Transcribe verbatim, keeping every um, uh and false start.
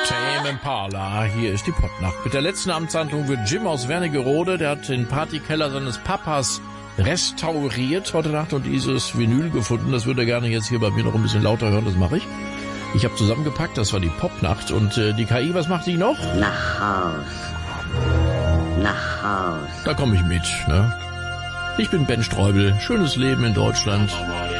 Tame Impala, hier ist die Popnacht. Mit der letzten Amtshandlung wird Jim aus Wernigerode, der hat den Partykeller seines Papas restauriert heute Nacht und dieses Vinyl gefunden. Das würde er gerne jetzt hier bei mir noch ein bisschen lauter hören, das mache ich. Ich habe zusammengepackt, das war die Popnacht. Und äh, die K I, was macht die noch? Nach Haus. Nach Haus. Da komme ich mit, ne? Ich bin Ben Streubel. Schönes Leben in Deutschland.